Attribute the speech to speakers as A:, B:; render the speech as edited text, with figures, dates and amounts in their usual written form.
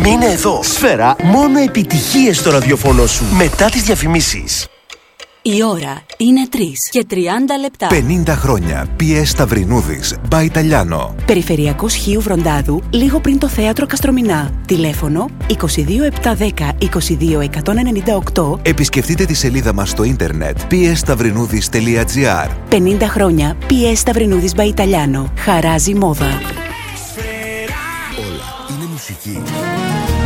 A: Μείνε εδώ. Σφαίρα, μόνο επιτυχίες στο ραδιοφωνό σου. Μετά τις διαφημίσεις.
B: Η ώρα είναι 3 και 30 λεπτά.
C: 50 χρόνια. P.S. Σταυρινούδης. By Italiano.
B: Περιφερειακός Χίου Βροντάδου, λίγο πριν το θέατρο Καστρομηνά. Τηλέφωνο 22710 22198.
C: Επισκεφτείτε τη σελίδα μας στο ίντερνετ psstαυρινούδης.gr.
B: 50 χρόνια P.S. Σταυρινούδης by Italiano. Χαράζει μόδα.
C: Όλα είναι μουσική.